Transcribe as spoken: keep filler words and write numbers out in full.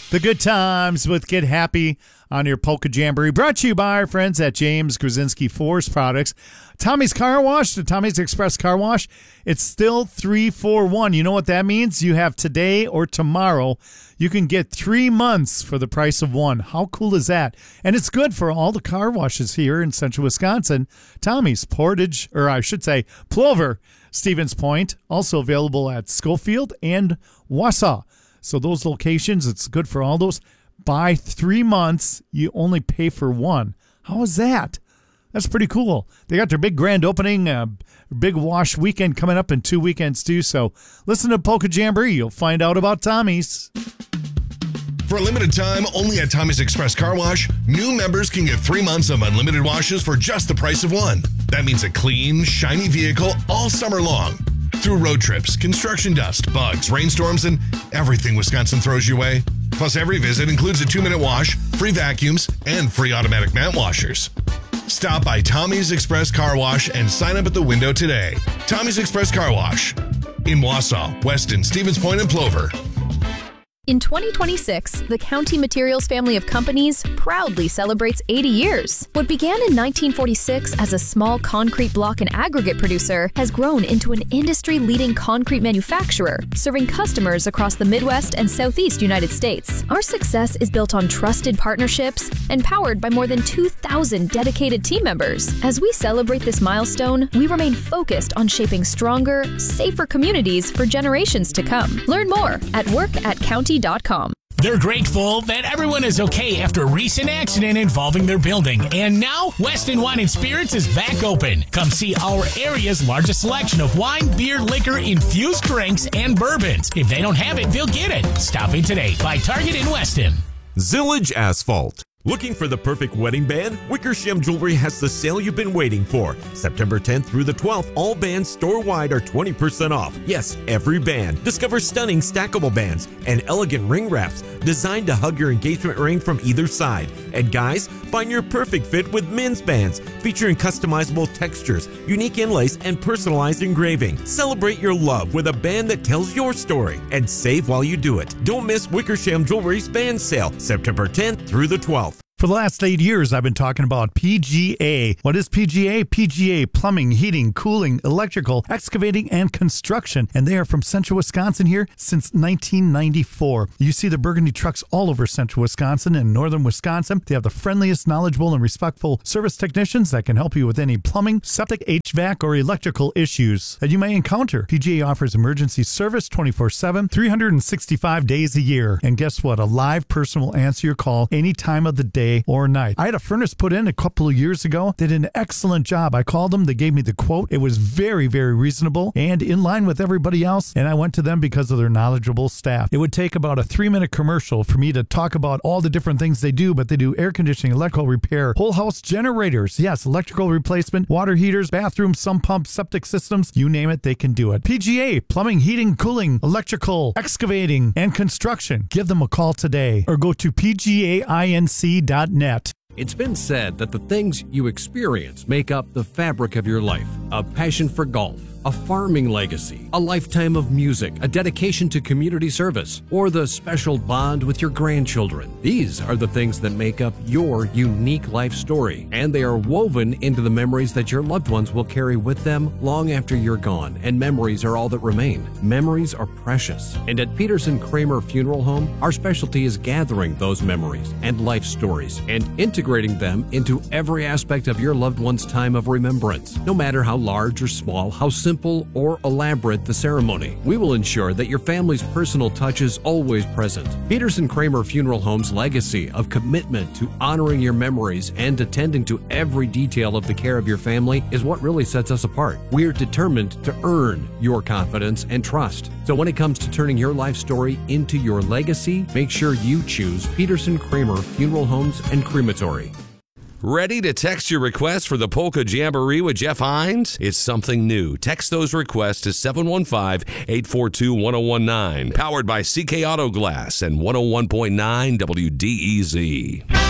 The good times with Get Happy on your Polka Jamboree. Brought to you by our friends at James Krasinski Forest Products. Tommy's Car Wash, the Tommy's Express Car Wash, it's still three for one. You know what that means? You have today or tomorrow. You can get three months for the price of one. How cool is that? And it's good for all the car washes here in central Wisconsin. Tommy's, Portage, or I should say Plover, Stevens Point, also available at Schofield and Wausau. So those locations, it's good for all those. Buy three months, you only pay for one. How is that? That's pretty cool. They got their big grand opening, uh, big wash weekend coming up in two weekends too. So listen to Polka Jamboree. You'll find out about Tommy's. For a limited time, only at Tommy's Express Car Wash, new members can get three months of unlimited washes for just the price of one. That means a clean, shiny vehicle all summer long. Through road trips, construction dust, bugs, rainstorms, and everything Wisconsin throws your way. Plus, every visit includes a two-minute wash, free vacuums, and free automatic mat washers. Stop by Tommy's Express Car Wash and sign up at the window today. Tommy's Express Car Wash in Wausau, Weston, Stevens Point, and Plover. In twenty twenty-six, the County Materials family of companies proudly celebrates eighty years. What began in nineteen forty-six as a small concrete block and aggregate producer has grown into an industry-leading concrete manufacturer, serving customers across the Midwest and Southeast United States. Our success is built on trusted partnerships and powered by more than two thousand dedicated team members. As we celebrate this milestone, we remain focused on shaping stronger, safer communities for generations to come. Learn more at work at county dot com. They're grateful that everyone is okay after a recent accident involving their building. And now, Weston Wine and Spirits is back open. Come see our area's largest selection of wine, beer, liquor, infused drinks, and bourbons. If they don't have it, they'll get it. Stop in today by Target in Weston. Zillage Asphalt. Looking for the perfect wedding band? Wickersham Jewelry has the sale you've been waiting for. September tenth through the twelfth, all bands store-wide are twenty percent off. Yes, every band. Discover stunning stackable bands and elegant ring wraps designed to hug your engagement ring from either side. And guys, find your perfect fit with men's bands featuring customizable textures, unique inlays, and personalized engraving. Celebrate your love with a band that tells your story and save while you do it. Don't miss Wickersham Jewelry's band sale, September tenth through the twelfth. For the last eight years, I've been talking about P G A. What is P G A? P G A, plumbing, heating, cooling, electrical, excavating, and construction. And they are from central Wisconsin here since nineteen ninety-four. You see the Burgundy trucks all over central Wisconsin and northern Wisconsin. They have the friendliest, knowledgeable, and respectful service technicians that can help you with any plumbing, septic, H V A C, or electrical issues that you may encounter. P G A offers emergency service twenty-four seven, three hundred sixty-five days a year. And guess what? A live person will answer your call any time of the day or night. I had a furnace put in a couple of years ago. They did an excellent job. I called them. They gave me the quote. It was very, very reasonable and in line with everybody else. And I went to them because of their knowledgeable staff. It would take about a three-minute commercial for me to talk about all the different things they do, but they do air conditioning, electrical repair, whole house generators. Yes, electrical replacement, water heaters, bathrooms, sump pumps, septic systems. You name it, they can do it. P G A, plumbing, heating, cooling, electrical, excavating, and construction. Give them a call today or go to P G A inc dot net. It's been said that the things you experience make up the fabric of your life. A passion for golf, a farming legacy, a lifetime of music, a dedication to community service, or the special bond with your grandchildren. These are the things that make up your unique life story, and they are woven into the memories that your loved ones will carry with them long after you're gone, and memories are all that remain. Memories are precious, and at Peterson Kramer Funeral Home, our specialty is gathering those memories and life stories and integrating them into every aspect of your loved one's time of remembrance. No matter how large or small, how simple simple or elaborate the ceremony, we will ensure that your family's personal touch is always present. Peterson Kramer Funeral Home's legacy of commitment to honoring your memories and attending to every detail of the care of your family is what really sets us apart. We're determined to earn your confidence and trust. So when it comes to turning your life story into your legacy, make sure you choose Peterson Kramer Funeral Homes and Crematory. Ready to text your request for the Polka Jamboree with Jeff Hines? It's something new. Text those requests to seven one five, eight four two, one oh one nine. Powered by C K Auto Glass and one oh one point nine W D E Z.